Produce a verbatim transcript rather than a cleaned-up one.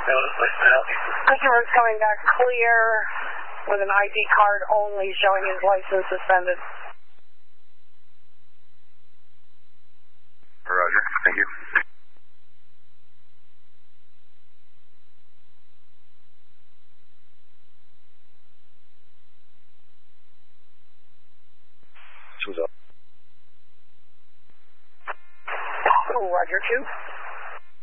Customer's coming back clear with an I D card only showing his license suspended. Roger, thank you. What's up? Roger two.